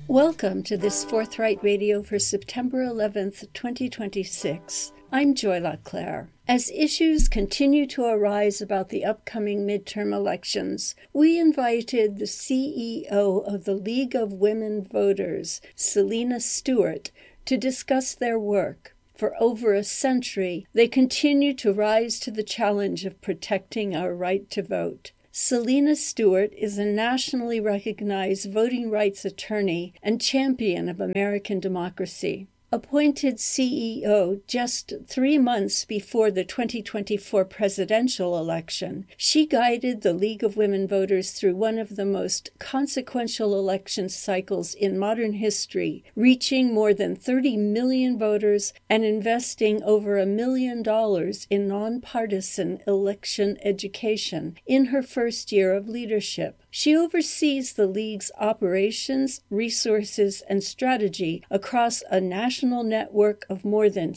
Welcome to this Forthright Radio for September 11th, 2026. I'm Joy LaClaire. As issues continue to arise about the upcoming midterm elections, we invited the CEO of the League of Women Voters, Selena Stewart, to discuss their work. For over a century, they continue to rise to the challenge of protecting our right to vote. Selena Stewart is a nationally recognized voting rights attorney and champion of American democracy. Appointed CEO just 3 months before the 2024 presidential election, she guided the League of Women Voters through one of the most consequential election cycles in modern history, reaching more than 30 million voters and investing over $1 million in nonpartisan election education in her first year of leadership. She oversees the League's operations, resources, and strategy across a national network of more than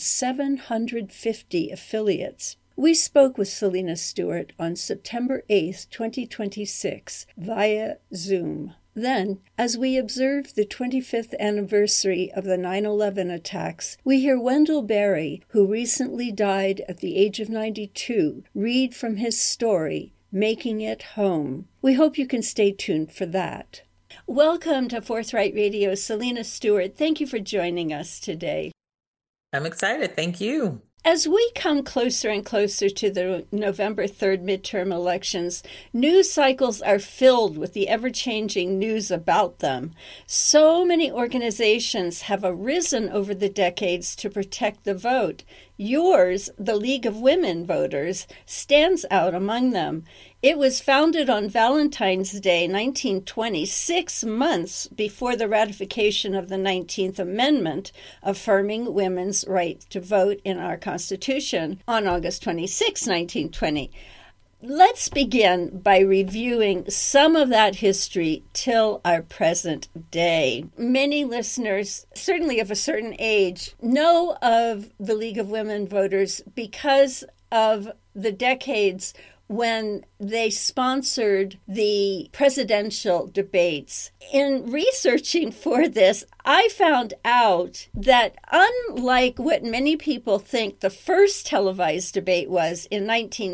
750 affiliates. We spoke with Selena Stewart on September 8, 2026, via Zoom. Then, as we observe the 25th anniversary of the 9/11 attacks, we hear Wendell Berry, who recently died at the age of 92, read from his story, Making It Home. We hope you can stay tuned for that. Welcome to Forthright Radio, Selena Stewart. Thank you for joining us today. I'm excited. Thank you. As we come closer and closer to the November 3rd midterm elections, news cycles are filled with the ever-changing news about them. So many organizations have arisen over the decades to protect the vote. Yours, the League of Women Voters, stands out among them. It was founded on Valentine's Day, 1920, 6 months before the ratification of the 19th Amendment, affirming women's right to vote in our Constitution on August 26, 1920. Let's begin by reviewing some of that history till our present day. Many listeners, certainly of a certain age, know of the League of Women Voters because of the decades when they sponsored the presidential debates. In researching for this, I found out that unlike what many people think the first televised debate was in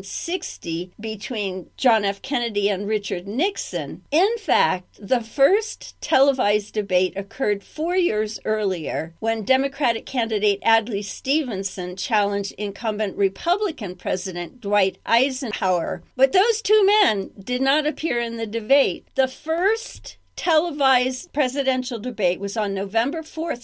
1960 between John F. Kennedy and Richard Nixon, in fact, the first televised debate occurred 4 years earlier when Democratic candidate Adlai Stevenson challenged incumbent Republican President Dwight Eisenhower. But those two men did not appear in the debate. The first televised presidential debate was on November 4th,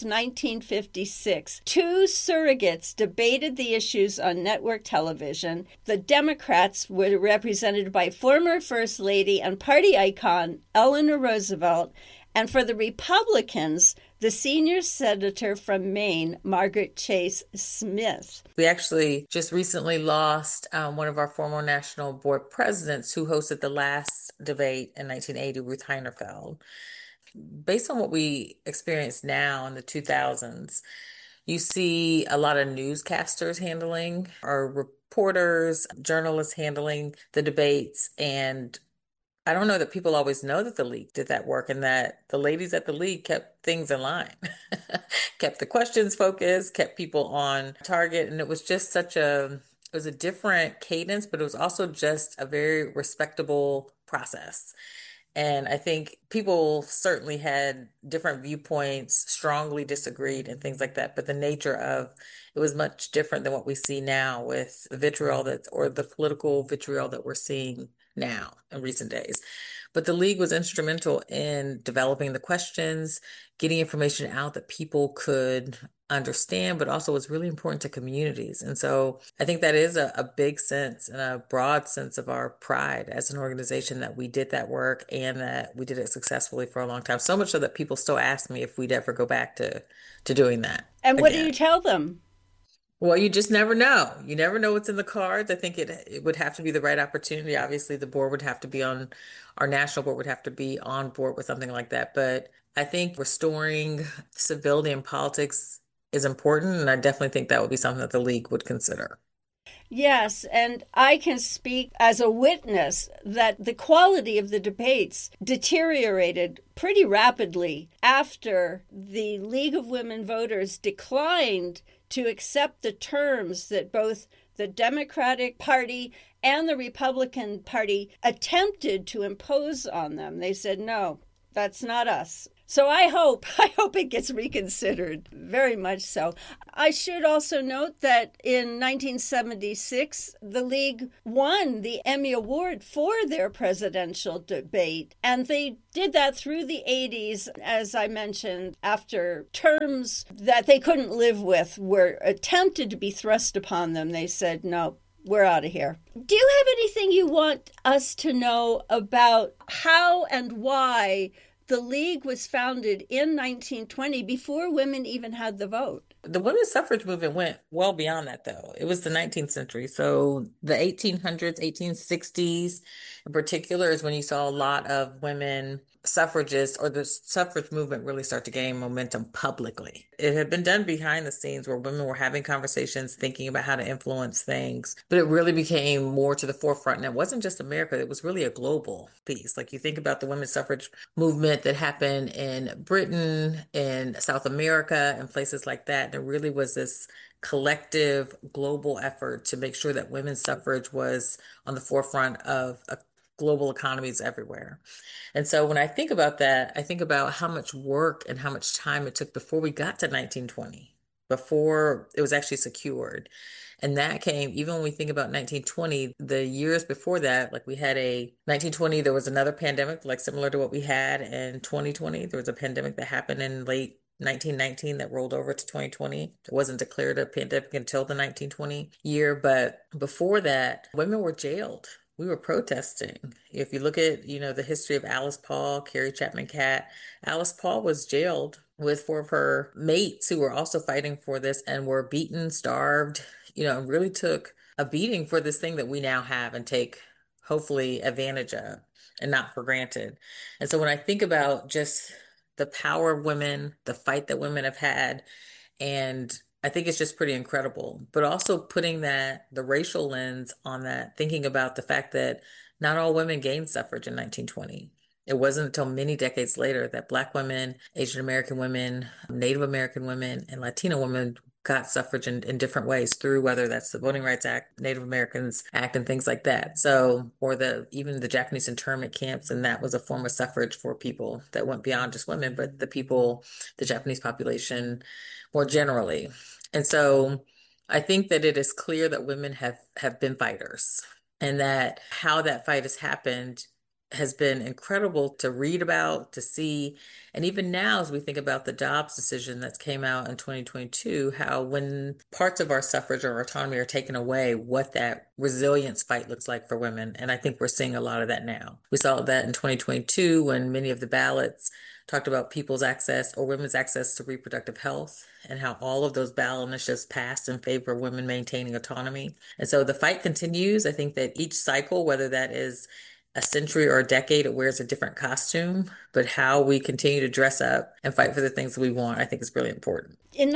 1956. Two surrogates debated the issues on network television. The Democrats were represented by former First Lady and party icon Eleanor Roosevelt, and for the Republicans, the senior senator from Maine, Margaret Chase Smith. We actually just recently lost one of our former national board presidents who hosted the last debate in 1980, Ruth Heinerfeld. Based on what we experience now in the 2000s, you see a lot of newscasters handling, or reporters, journalists handling the debates, and I don't know that people always know that the League did that work and that the ladies at the League kept things in line, kept the questions focused, kept people on target. And it was just it was a different cadence, but it was also just a very respectable process. And I think people certainly had different viewpoints, strongly disagreed and things like that. But the nature of it was much different than what we see now with the vitriol or the political vitriol that we're seeing now in recent days. But the League was instrumental in developing the questions, getting information out that people could understand, but also was really important to communities. And so I think that is a big sense and a broad sense of our pride as an organization that we did that work and that we did it successfully for a long time. So much so that people still ask me if we'd ever go back to doing that. And what do you tell them? Well, you just never know. You never know what's in the cards. I think it would have to be the right opportunity. Obviously, the board would have to be our national board would have to be on board with something like that. But I think restoring civility in politics is important. And I definitely think that would be something that the League would consider. Yes, and I can speak as a witness that the quality of the debates deteriorated pretty rapidly after the League of Women Voters declined to accept the terms that both the Democratic Party and the Republican Party attempted to impose on them. They said, no, that's not us. So I hope it gets reconsidered, very much so. I should also note that in 1976, the League won the Emmy Award for their presidential debate, and they did that through the 80s, as I mentioned, after terms that they couldn't live with were attempted to be thrust upon them. They said, no, we're out of here. Do you have anything you want us to know about how and why the League was founded in 1920 before women even had the vote? The women's suffrage movement went well beyond that, though. It was the 19th century. So the 1800s, 1860s in particular is when you saw a lot of women suffragists or the suffrage movement really start to gain momentum publicly. It had been done behind the scenes where women were having conversations, thinking about how to influence things, but it really became more to the forefront. And it wasn't just America, it was really a global piece. Like you think about the women's suffrage movement that happened in Britain, in South America, and places like that. There really was this collective global effort to make sure that women's suffrage was on the forefront of global economies everywhere. And so when I think about that, I think about how much work and how much time it took before we got to 1920, before it was actually secured. And that came, even when we think about 1920, the years before that, like we had a 1920, there was another pandemic, like similar to what we had in 2020. There was a pandemic that happened in late 1919 that rolled over to 2020. It wasn't declared a pandemic until the 1920 year, but before that, women were jailed. We were protesting. If you look at, the history of Alice Paul, Carrie Chapman Catt, Alice Paul was jailed with four of her mates who were also fighting for this and were beaten, starved, and really took a beating for this thing that we now have and take hopefully advantage of and not for granted. And so when I think about just the power of women, the fight that women have had, and I think it's just pretty incredible. But also putting the racial lens on that, thinking about the fact that not all women gained suffrage in 1920. It wasn't until many decades later that Black women, Asian American women, Native American women, and Latino women got suffrage in different ways through whether that's the Voting Rights Act, Native Americans Act, and things like that. So, or even the Japanese internment camps, and that was a form of suffrage for people that went beyond just women, but the Japanese population more generally. And so I think that it is clear that women have been fighters and that how that fight has happened has been incredible to read about, to see. And even now, as we think about the Dobbs decision that came out in 2022, how when parts of our suffrage or autonomy are taken away, what that resilience fight looks like for women. And I think we're seeing a lot of that now. We saw that in 2022 when many of the ballots talked about people's access or women's access to reproductive health and how all of those ballot initiatives passed in favor of women maintaining autonomy. And so the fight continues. I think that each cycle, whether that is a century or a decade, it wears a different costume, but how we continue to dress up and fight for the things that we want, I think is really important. In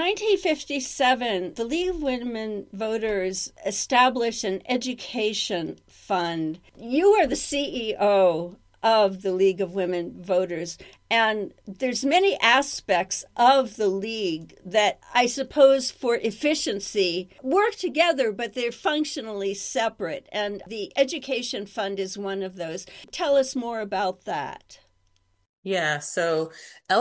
1957, the League of Women Voters established an education fund. You are the CEO of the League of Women Voters. And there's many aspects of the League that I suppose for efficiency work together, but they're functionally separate. And the Education Fund is one of those. Tell us more about that. Yeah, so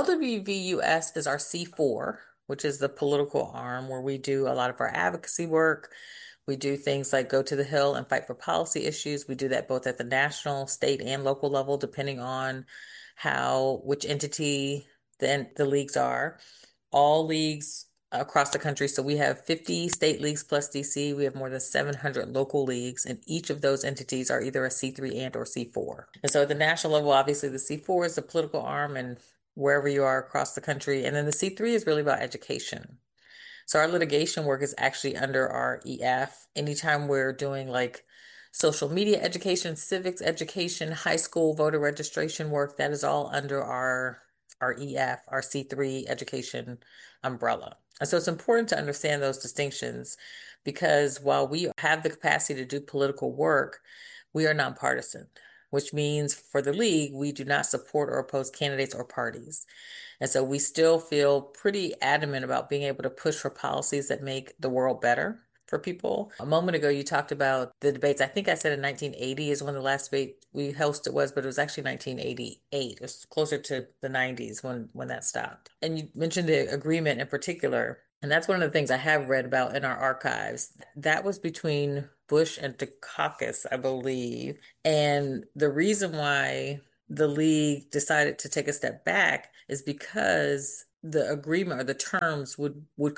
LWVUS is our C4, which is the political arm where we do a lot of our advocacy work. We do things like go to the Hill and fight for policy issues. We do that both at the national, state, and local level, depending on which entity the leagues are. All leagues across the country. So we have 50 state leagues plus DC. We have more than 700 local leagues, and each of those entities are either a C3 and or C4. And so at the national level, obviously the C4 is the political arm and wherever you are across the country. And then the C3 is really about education. So our litigation work is actually under our EF. Anytime we're doing like social media education, civics education, high school voter registration work, that is all under our our EF, our C3 education umbrella. And so it's important to understand those distinctions because while we have the capacity to do political work, we are nonpartisan, which means for the league, we do not support or oppose candidates or parties. And so we still feel pretty adamant about being able to push for policies that make the world better for people. A moment ago, you talked about the debates. I think I said in 1980 is when the last debate we hosted was, but it was actually 1988. It was closer to the 90s when that stopped. And you mentioned the agreement in particular. And that's one of the things I have read about in our archives. That was between Bush and Dukakis, I believe. And the reason why the league decided to take a step back is because the agreement or the terms would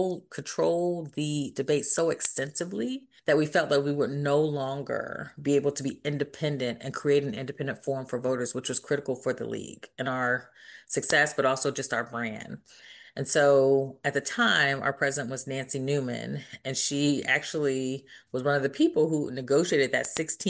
control the debate so extensively that we felt that we would no longer be able to be independent and create an independent forum for voters, which was critical for the league and our success, but also just our brand. And so at the time, our president was Nancy Newman, and she actually was one of the people who negotiated that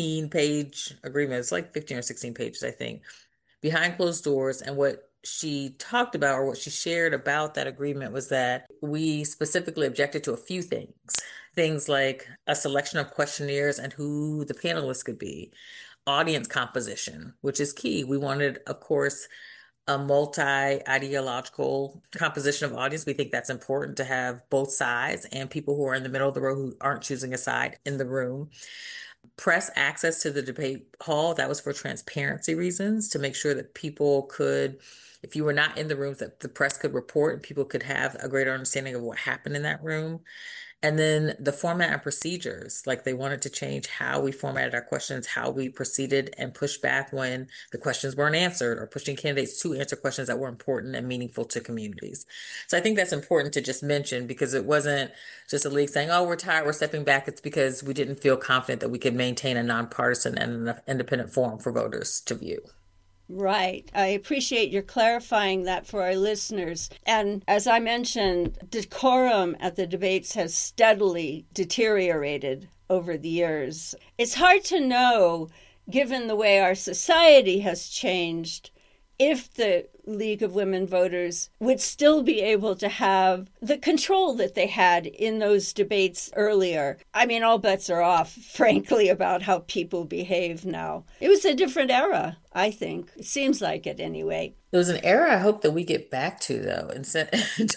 16-page agreement. It's like 15 or 16 pages, I think, behind closed doors. And what she talked about or what she shared about that agreement was that we specifically objected to a few things. Things like a selection of questionnaires and who the panelists could be, audience composition, which is key. We wanted, of course, a multi-ideological composition of audience. We think that's important to have both sides and people who are in the middle of the road who aren't choosing a side in the room. Press access to the debate hall, that was for transparency reasons, to make sure that people could, if you were not in the rooms, that the press could report and people could have a greater understanding of what happened in that room. And then the format and procedures, like they wanted to change how we formatted our questions, how we proceeded and pushed back when the questions weren't answered, or pushing candidates to answer questions that were important and meaningful to communities. So I think that's important to just mention because it wasn't just a league saying, oh, we're tired, we're stepping back. It's because we didn't feel confident that we could maintain a nonpartisan and an independent forum for voters to view. Right. I appreciate your clarifying that for our listeners. And as I mentioned, decorum at the debates has steadily deteriorated over the years. It's hard to know, given the way our society has changed, if the League of Women Voters would still be able to have the control that they had in those debates earlier. I mean, all bets are off, frankly, about how people behave now. It was a different era, I think. It seems like it anyway. It was an era I hope that we get back to, though, in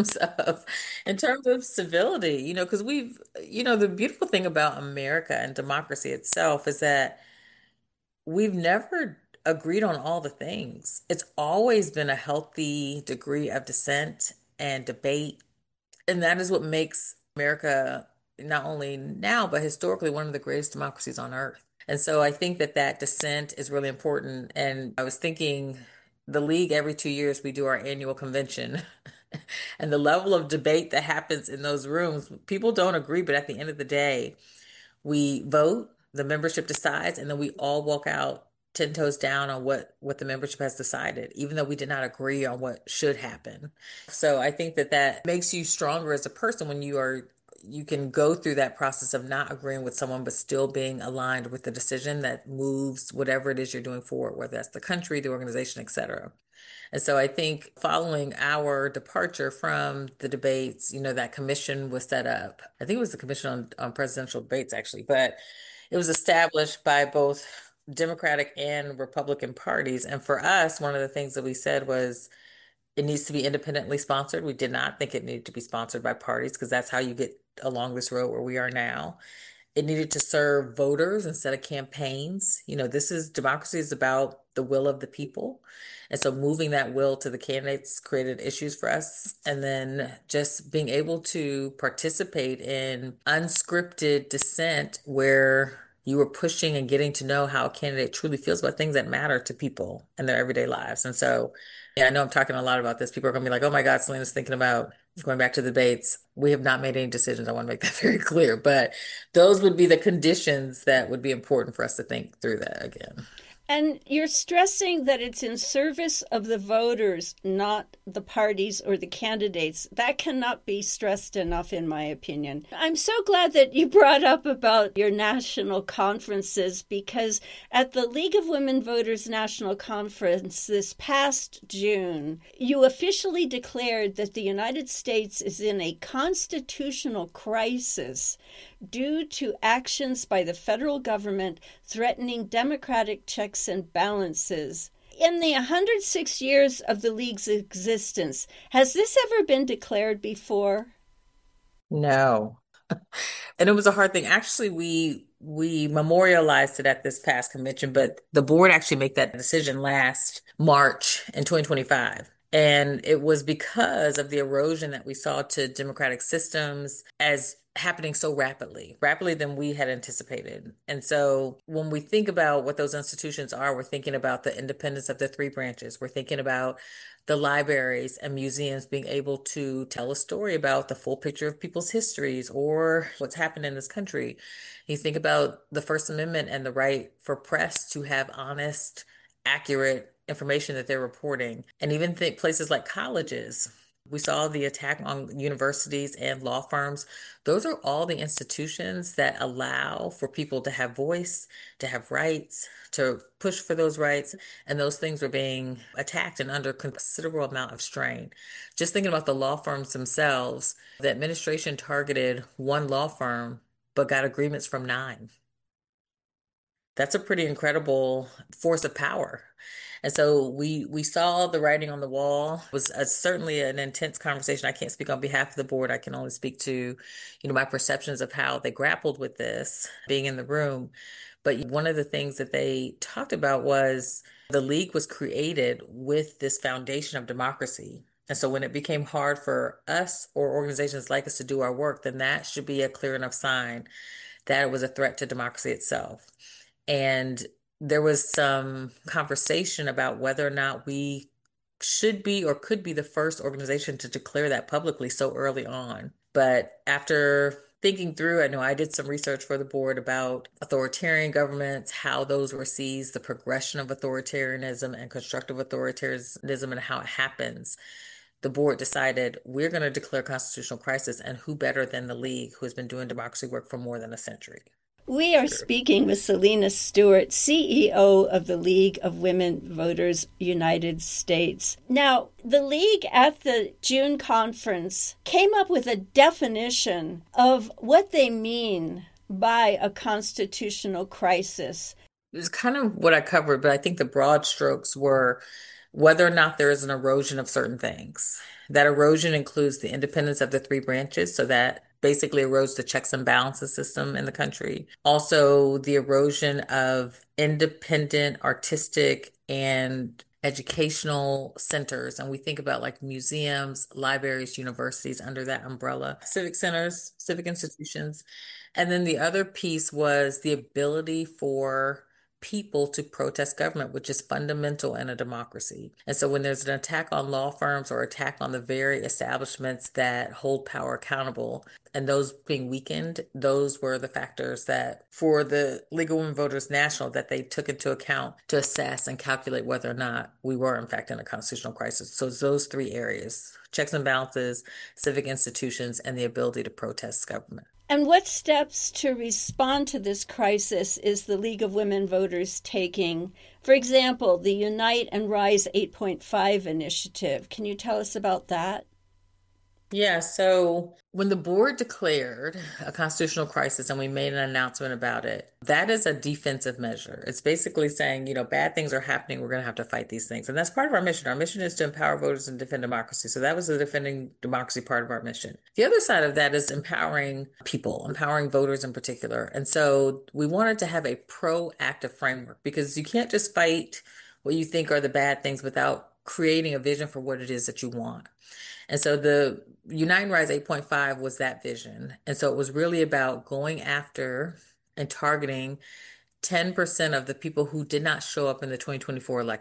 in terms of civility, because the beautiful thing about America and democracy itself is that we've never agreed on all the things. It's always been a healthy degree of dissent and debate. And that is what makes America, not only now, but historically, one of the greatest democracies on earth. And so I think that that dissent is really important. And I was thinking the league, every 2 years, we do our annual convention. And the level of debate that happens in those rooms, people don't agree, but at the end of the day, we vote, the membership decides, and then we all walk out 10 toes down on what the membership has decided, even though we did not agree on what should happen. So I think that that makes you stronger as a person when you can go through that process of not agreeing with someone, but still being aligned with the decision that moves whatever it is you're doing forward, whether that's the country, the organization, et cetera. And so I think following our departure from the debates, that commission was set up. I think it was the Commission on Presidential Debates, actually, but it was established by both Democratic and Republican parties. And for us, one of the things that we said was it needs to be independently sponsored. We did not think it needed to be sponsored by parties because that's how you get along this road where we are now. It needed to serve voters instead of campaigns. Democracy is about the will of the people. And so moving that will to the candidates created issues for us. And then just being able to participate in unscripted dissent where you were pushing and getting to know how a candidate truly feels about things that matter to people in their everyday lives. And so, yeah, I know I'm talking a lot about this. People are going to be like, oh my God, Selena's thinking about going back to the debates. We have not made any decisions. I want to make that very clear. But those would be the conditions that would be important for us to think through that again. And you're stressing that it's in service of the voters, not the parties or the candidates. That cannot be stressed enough, in my opinion. I'm so glad that you brought up about your national conferences, because at the League of Women Voters National Conference this past June, you officially declared that the United States is in a constitutional crisis due to actions by the federal government threatening democratic checks and balances. In the 106 years of the League's existence, has this ever been declared before? No. And it was a hard thing. Actually, we memorialized it at this past convention, but the board actually made that decision last March in 2025. And it was because of the erosion that we saw to democratic systems as happening so rapidly than we had anticipated. And so when we think about what those institutions are, we're thinking about the independence of the three branches. We're thinking about the libraries and museums being able to tell a story about the full picture of people's histories or what's happened in this country. You think about the First Amendment and the right for press to have honest, accurate information that they're reporting, and even think places like colleges. We saw the attack on universities and law firms. Those are all the institutions that allow for people to have voice, to have rights, to push for those rights. And those things were being attacked and under considerable amount of strain. Just thinking about the law firms themselves, the administration targeted one law firm, but got agreements from nine. That's a pretty incredible force of power. And so we saw the writing on the wall. It was certainly an intense conversation. I can't speak on behalf of the board. I can only speak to, my perceptions of how they grappled with this being in the room. But one of the things that they talked about was the league was created with this foundation of democracy. And so when it became hard for us or organizations like us to do our work, then that should be a clear enough sign that it was a threat to democracy itself. And there was some conversation about whether or not we should be or could be the first organization to declare that publicly so early on. But after thinking through, I know I did some research for the board about authoritarian governments, how those were seized, the progression of authoritarianism and constructive authoritarianism and how it happens. The board decided we're going to declare constitutional crisis, and who better than the League, who has been doing democracy work for more than a century. We are speaking with Selena Stewart, CEO of the League of Women Voters United States. Now, the League at the June conference came up with a definition of what they mean by a constitutional crisis. It was kind of what I covered, but I think the broad strokes were whether or not there is an erosion of certain things. That erosion includes the independence of the three branches, so that basically erodes the checks and balances system in the country. Also, the erosion of independent artistic and educational centers. And we think about like museums, libraries, universities under that umbrella, civic centers, civic institutions. And then the other piece was the ability for people to protest government, which is fundamental in a democracy. And so when there's an attack on law firms or attack on the very establishments that hold power accountable, and those being weakened, those were the factors that for the League of Women Voters National that they took into account to assess and calculate whether or not we were in fact in a constitutional crisis. So it's those three areas: checks and balances, civic institutions, and the ability to protest government. And what steps to respond to this crisis is the League of Women Voters taking? For example, the Unite and Rise 8.5 initiative. Can you tell us about that? Yeah, so when the board declared a constitutional crisis and we made an announcement about it, that is a defensive measure. It's basically saying, bad things are happening. We're going to have to fight these things. And that's part of our mission. Our mission is to empower voters and defend democracy. So that was the defending democracy part of our mission. The other side of that is empowering people, empowering voters in particular. And so we wanted to have a proactive framework, because you can't just fight what you think are the bad things without creating a vision for what it is that you want. And so the Unite and Rise 8.5 was that vision. And so it was really about going after and targeting 10% of the people who did not show up in the 2024 election.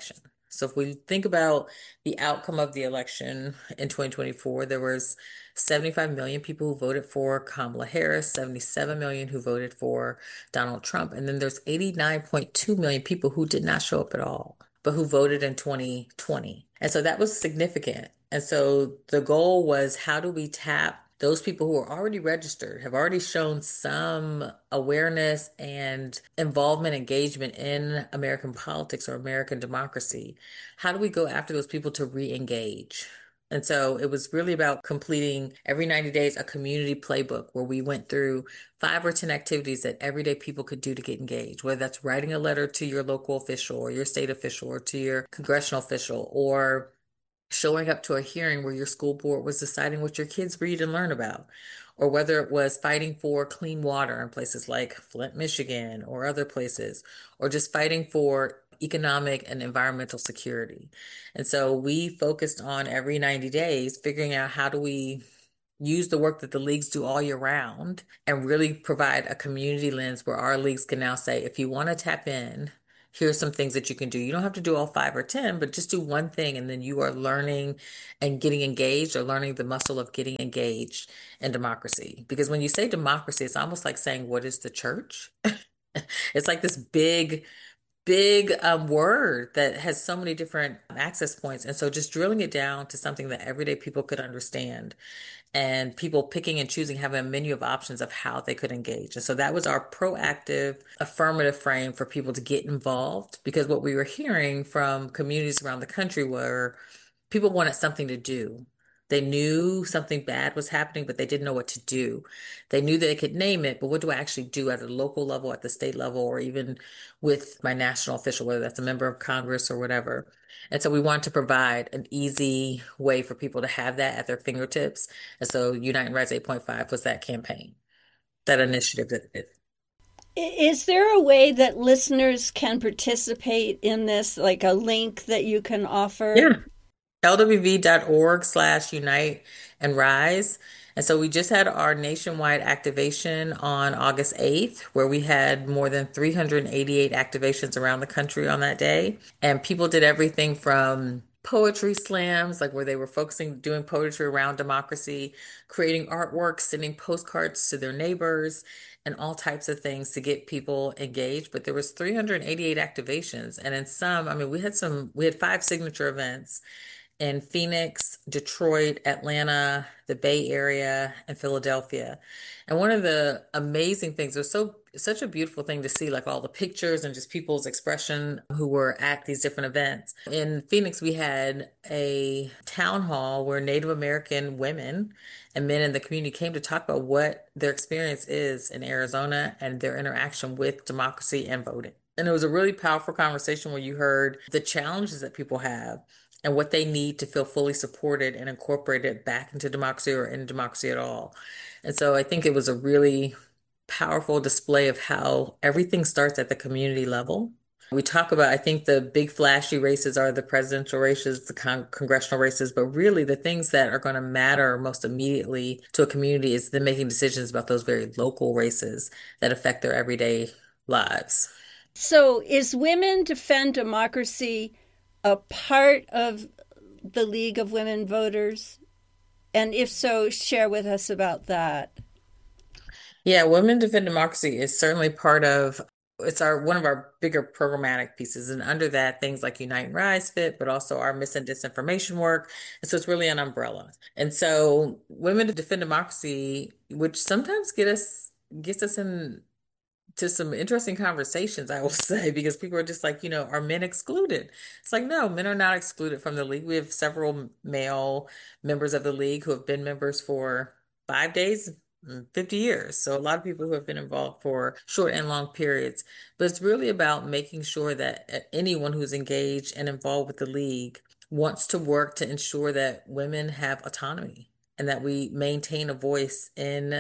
So if we think about the outcome of the election in 2024, there was 75 million people who voted for Kamala Harris, 77 million who voted for Donald Trump, and then there's 89.2 million people who did not show up at all, but who voted in 2020. And so that was significant. And so the goal was, how do we tap those people who are already registered, have already shown some awareness and involvement, engagement in American politics or American democracy? How do we go after those people to re-engage? And so it was really about completing every 90 days a community playbook where we went through 5 or 10 activities that everyday people could do to get engaged, whether that's writing a letter to your local official or your state official or to your congressional official, or showing up to a hearing where your school board was deciding what your kids read and learn about, or whether it was fighting for clean water in places like Flint, Michigan, or other places, or just fighting for economic and environmental security. And so we focused on every 90 days figuring out how do we use the work that the leagues do all year round and really provide a community lens where our leagues can now say, if you want to tap in, here's some things that you can do. You don't have to do all 5 or 10, but just do one thing, and then you are learning and getting engaged, or learning the muscle of getting engaged in democracy. Because when you say democracy, it's almost like saying, what is the church? It's like this big word that has so many different access points. And so just drilling it down to something that everyday people could understand, and people picking and choosing, having a menu of options of how they could engage. And so that was our proactive, affirmative frame for people to get involved, because what we were hearing from communities around the country were people wanted something to do. They knew something bad was happening, but they didn't know what to do. They knew they could name it, but what do I actually do at the local level, at the state level, or even with my national official, whether that's a member of Congress or whatever? And so we wanted to provide an easy way for people to have that at their fingertips. And so Unite and Rise 8.5 was that campaign, that initiative that it. Is there a way that listeners can participate in this, like a link that you can offer? Yeah. lwv.org/unite and rise. And so we just had our nationwide activation on August 8th, where we had more than 388 activations around the country on that day. And people did everything from poetry slams, like where they were focusing, doing poetry around democracy, creating artwork, sending postcards to their neighbors, and all types of things to get people engaged. But there was 388 activations. And in some, I mean, we had 5 signature events in Phoenix, Detroit, Atlanta, the Bay Area, and Philadelphia. And one of the amazing things, it was such a beautiful thing to see, like all the pictures and just people's expression who were at these different events. In Phoenix, we had a town hall where Native American women and men in the community came to talk about what their experience is in Arizona and their interaction with democracy and voting. And it was a really powerful conversation where you heard the challenges that people have and what they need to feel fully supported and incorporated back into democracy or in democracy at all. And so I think it was a really powerful display of how everything starts at the community level. We talk about, I think the big flashy races are the presidential races, the congressional races, but really the things that are going to matter most immediately to a community is them making decisions about those very local races that affect their everyday lives. So, is Women Defend Democracy a part of the League of Women Voters? And if so, share with us about that. Yeah, Women Defend Democracy is certainly part of, it's our one of our bigger programmatic pieces. And under that, things like Unite and Rise fit, but also our mis and disinformation work. And so it's really an umbrella. And so Women Defend Democracy, which sometimes gets us in to some interesting conversations, I will say, because people are just like, are men excluded? It's like, no, men are not excluded from the league. We have several male members of the league who have been members for 5 days, 50 years. So a lot of people who have been involved for short and long periods. But it's really about making sure that anyone who's engaged and involved with the league wants to work to ensure that women have autonomy and that we maintain a voice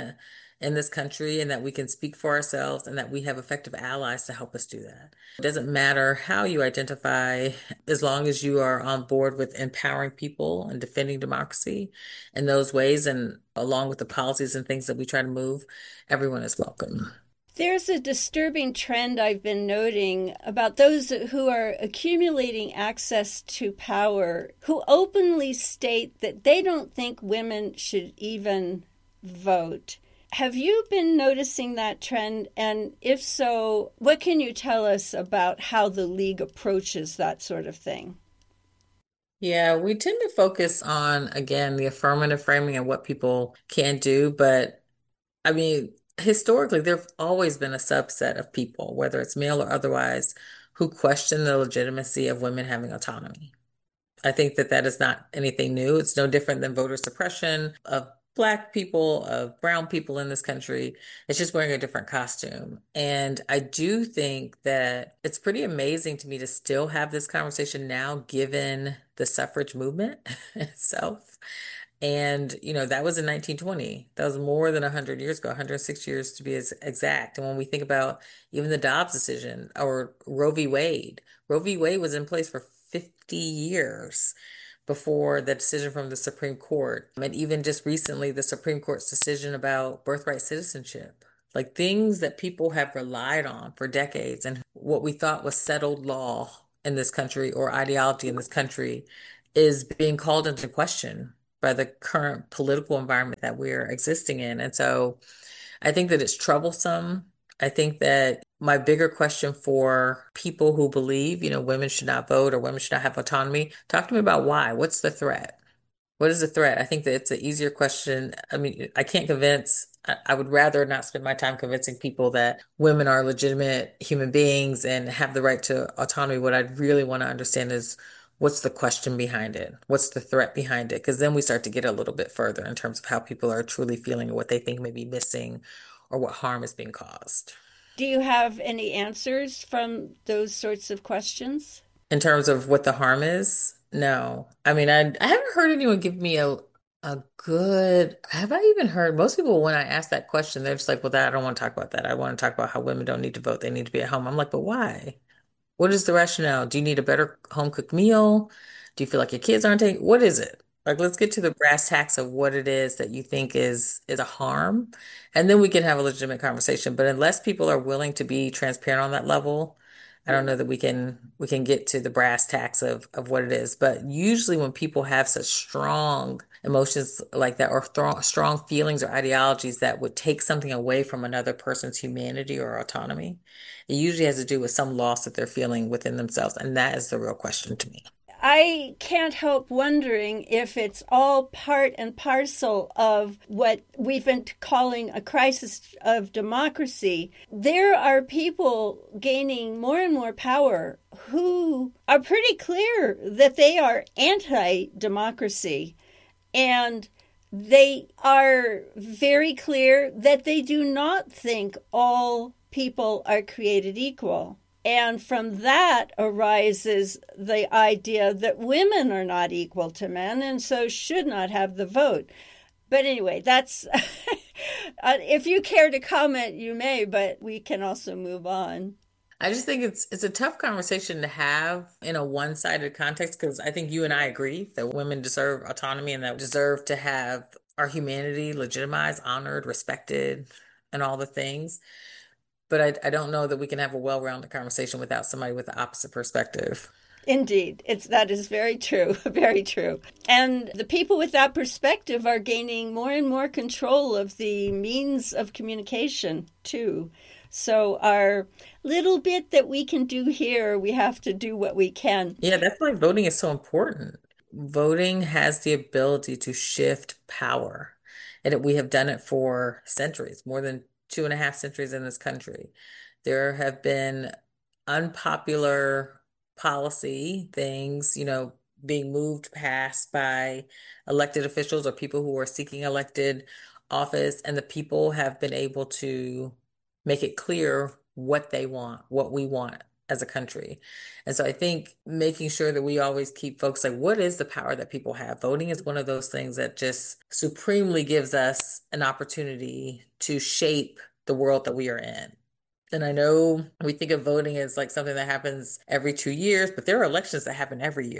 in this country, and that we can speak for ourselves, and that we have effective allies to help us do that. It doesn't matter how you identify, as long as you are on board with empowering people and defending democracy in those ways, and along with the policies and things that we try to move, everyone is welcome. There's a disturbing trend I've been noting about those who are accumulating access to power who openly state that they don't think women should even vote. Have you been noticing that trend? And if so, what can you tell us about how the League approaches that sort of thing? Yeah, we tend to focus on, again, the affirmative framing and what people can do. But I mean, historically, there have always been a subset of people, whether it's male or otherwise, who question the legitimacy of women having autonomy. I think that that is not anything new. It's no different than voter suppression of Black people, of brown people in this country. It's just wearing a different costume. And I do think that it's pretty amazing to me to still have this conversation now, given the suffrage movement itself. And, that was in 1920. That was more than 100 years ago, 106 years to be as exact. And when we think about even the Dobbs decision or Roe v. Wade was in place for 50 years before the decision from the Supreme Court. And even just recently, the Supreme Court's decision about birthright citizenship, like things that people have relied on for decades and what we thought was settled law in this country or ideology in this country is being called into question by the current political environment that we're existing in. And so I think that it's troublesome. I think that my bigger question for people who believe, women should not vote or women should not have autonomy, talk to me about why. What's the threat? What is the threat? I think that it's an easier question. I mean, I can't convince, I would rather not spend my time convincing people that women are legitimate human beings and have the right to autonomy. What I'd really want to understand is what's the question behind it? What's the threat behind it? Because then we start to get a little bit further in terms of how people are truly feeling or what they think may be missing or what harm is being caused. Do you have any answers from those sorts of questions? In terms of what the harm is, no. I mean, I haven't heard anyone give me a good, have I even heard most people when I ask that question, they're just like, well, that I don't want to talk about that. I want to talk about how women don't need to vote. They need to be at home. I'm like, but why? What is the rationale? Do you need a better home cooked meal? Do you feel like your kids aren't taking, what is it? Like, let's get to the brass tacks of what it is that you think is a harm, and then we can have a legitimate conversation. But unless people are willing to be transparent on that level, I don't know that we can get to the brass tacks of what it is. But usually when people have such strong emotions like that or strong feelings or ideologies that would take something away from another person's humanity or autonomy, it usually has to do with some loss that they're feeling within themselves. And that is the real question to me. I can't help wondering if it's all part and parcel of what we've been calling a crisis of democracy. There are people gaining more and more power who are pretty clear that they are anti democracy. And they are very clear that they do not think all people are created equal. And from that arises the idea that women are not equal to men and so should not have the vote. But anyway, that's, if you care to comment, you may, but we can also move on. I just think it's a tough conversation to have in a one-sided context because I think you and I agree that women deserve autonomy and that we deserve to have our humanity legitimized, honored, respected, and all the things. But I don't know that we can have a well-rounded conversation without somebody with the opposite perspective. Indeed, that is very true, very true. And the people with that perspective are gaining more and more control of the means of communication too. So our little bit that we can do here, we have to do what we can. Yeah, that's why voting is so important. Voting has the ability to shift power, and we have done it for centuries, more than 2.5 centuries in this country. There have been unpopular policy things, being moved past by elected officials or people who are seeking elected office, and the people have been able to make it clear what they want, what we want as a country. And so I think making sure that we always keep folks like, what is the power that people have? Voting is one of those things that just supremely gives us an opportunity to shape the world that we are in. And I know we think of voting as like something that happens every 2 years, but there are elections that happen every year.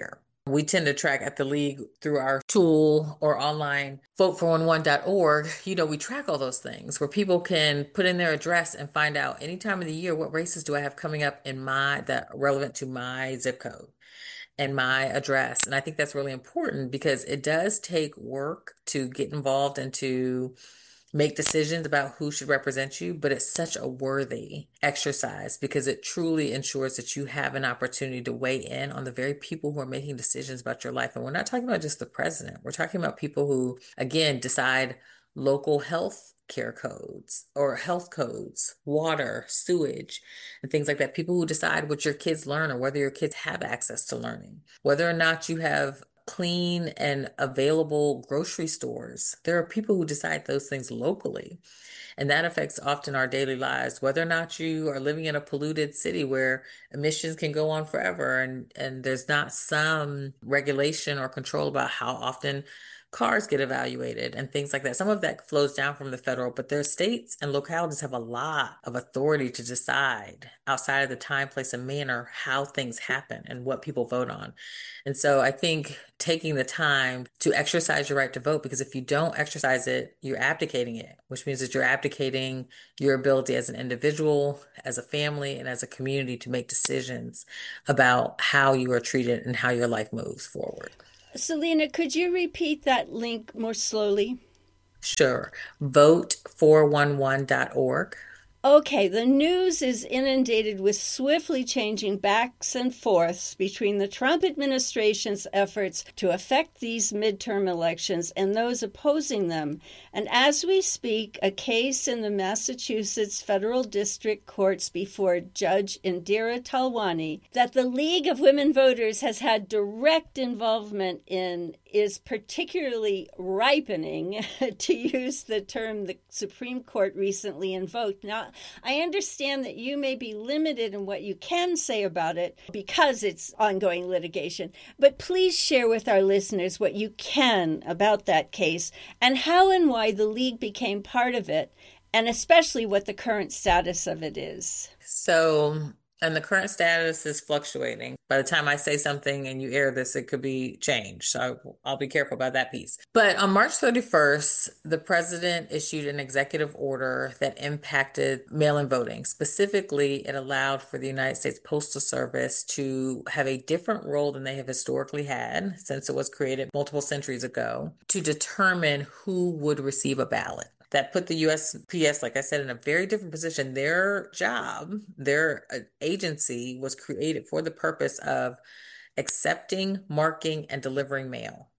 We tend to track at the league through our tool or online vote411.org. We track all those things where people can put in their address and find out any time of the year what races do I have coming up in that relevant to my zip code and my address. And I think that's really important because it does take work to get involved and to make decisions about who should represent you, but it's such a worthy exercise because it truly ensures that you have an opportunity to weigh in on the very people who are making decisions about your life. And we're not talking about just the president. We're talking about people who, again, decide local health care codes or health codes, water, sewage, and things like that. People who decide what your kids learn or whether your kids have access to learning, whether or not you have clean and available grocery stores. There are people who decide those things locally, and that affects often our daily lives, whether or not you are living in a polluted city where emissions can go on forever and there's not some regulation or control about how often cars get evaluated and things like that. Some of that flows down from the federal, but their states and localities have a lot of authority to decide outside of the time, place, and manner how things happen and what people vote on. And so I think taking the time to exercise your right to vote, because if you don't exercise it, you're abdicating it, which means that you're abdicating your ability as an individual, as a family, and as a community to make decisions about how you are treated and how your life moves forward. Selena, could you repeat that link more slowly? Sure. Vote411.org. Okay, the news is inundated with swiftly changing backs and forths between the Trump administration's efforts to affect these midterm elections and those opposing them. And as we speak, a case in the Massachusetts federal district courts before Judge Indira Talwani that the League of Women Voters has had direct involvement in is particularly ripening, to use the term the Supreme Court recently invoked. Now, I understand that you may be limited in what you can say about it because it's ongoing litigation, but please share with our listeners what you can about that case and how and why the League became part of it, and especially what the current status of it is. And the current status is fluctuating. By the time I say something and you air this, it could be changed. So I'll be careful about that piece. But on March 31st, the president issued an executive order that impacted mail-in voting. Specifically, it allowed for the United States Postal Service to have a different role than they have historically had since it was created multiple centuries ago to determine who would receive a ballot. That put the USPS, like I said, in a very different position. Their job, their agency was created for the purpose of accepting, marking, and delivering mail.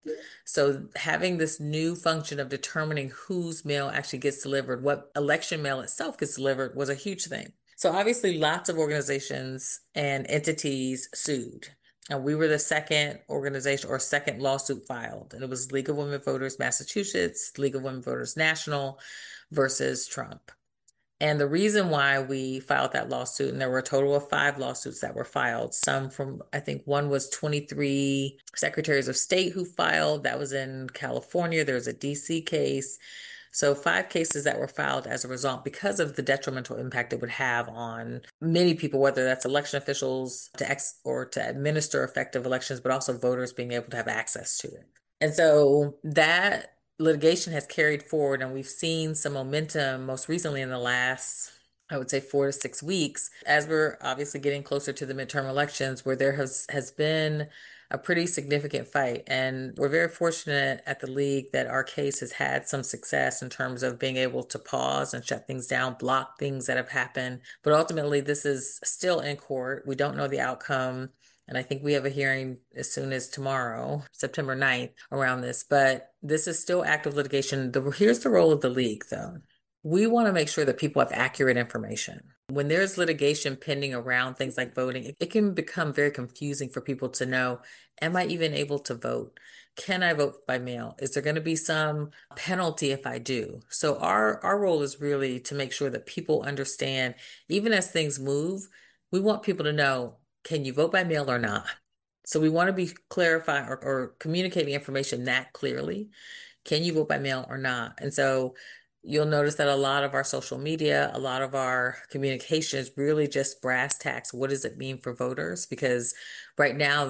So having this new function of determining whose mail actually gets delivered, what election mail itself gets delivered, was a huge thing. So obviously lots of organizations and entities sued. And we were the second organization or second lawsuit filed. And it was League of Women Voters Massachusetts, League of Women Voters National versus Trump. And the reason why we filed that lawsuit, and there were a total of 5 lawsuits that were filed, some from, I think one was 23 secretaries of state who filed. That was in California. There was a DC case. So 5 cases that were filed as a result because of the detrimental impact it would have on many people, whether that's election officials to administer effective elections, but also voters being able to have access to it. And so that litigation has carried forward, and we've seen some momentum most recently in the last, I would say, 4 to 6 weeks, as we're obviously getting closer to the midterm elections, where there has been a pretty significant fight. And we're very fortunate at the league that our case has had some success in terms of being able to pause and shut things down, block things that have happened. But ultimately, this is still in court. We don't know the outcome. And I think we have a hearing as soon as tomorrow, September 9th, around this. But this is still active litigation. Here's the role of the league, though. We want to make sure that people have accurate information. When there's litigation pending around things like voting, it can become very confusing for people to know, am I even able to vote? Can I vote by mail? Is there going to be some penalty if I do? So our role is really to make sure that people understand, even as things move, we want people to know, can you vote by mail or not? So we want to be clarifying or communicating information that clearly. Can you vote by mail or not? And so you'll notice that a lot of our social media, a lot of our communication is really just brass tacks. What does it mean for voters? Because right now,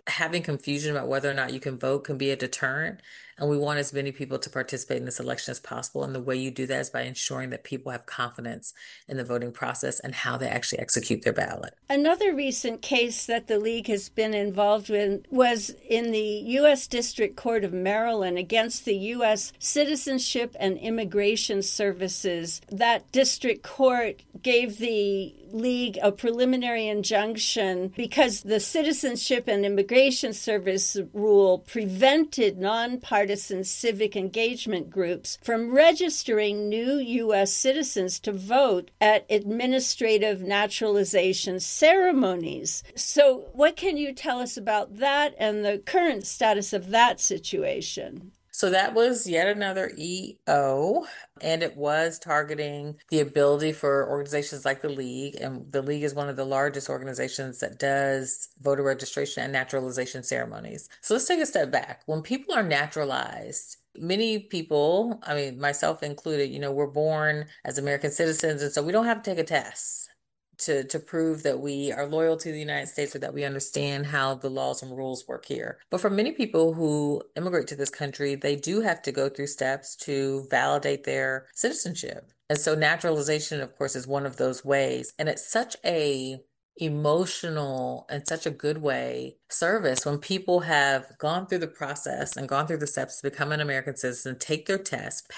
having confusion about whether or not you can vote can be a deterrent. And we want as many people to participate in this election as possible. And the way you do that is by ensuring that people have confidence in the voting process and how they actually execute their ballot. Another recent case that the League has been involved in was in the U.S. District Court of Maryland against the U.S. Citizenship and Immigration Services. That district court gave the League a preliminary injunction because the Citizenship and Immigration Service rule prevented nonpartisan civic engagement groups from registering new U.S. citizens to vote at administrative naturalization ceremonies. So, what can you tell us about that and the current status of that situation? So that was yet another EO, and it was targeting the ability for organizations like the League, and the League is one of the largest organizations that does voter registration and naturalization ceremonies. So let's take a step back. When people are naturalized, many people, I mean, myself included, we're born as American citizens, and so we don't have to take a test to prove that we are loyal to the United States or that we understand how the laws and rules work here. But for many people who immigrate to this country, they do have to go through steps to validate their citizenship. And so naturalization, of course, is one of those ways. And it's such a emotional and such a good way service when people have gone through the process and gone through the steps to become an American citizen, take their test,